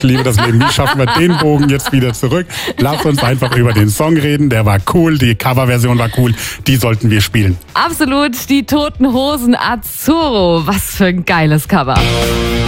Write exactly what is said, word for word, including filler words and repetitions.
Ich liebe das Leben. Wie schaffen wir den Bogen jetzt wieder zurück? Lass uns einfach über den Song reden. Der war cool, die Coverversion war cool. Die sollten wir spielen. Absolut, die Toten Hosen Azzurro. Was für ein geiles Cover.